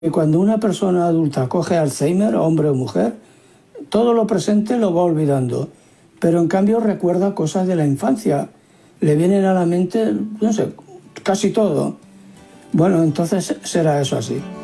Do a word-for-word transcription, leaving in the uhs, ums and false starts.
Y cuando una persona adulta coge Alzheimer, hombre o mujer, todo lo presente lo va olvidando, pero en cambio recuerda cosas de la infancia. Le vienen a la mente, no sé, casi todo. Bueno, entonces será eso así.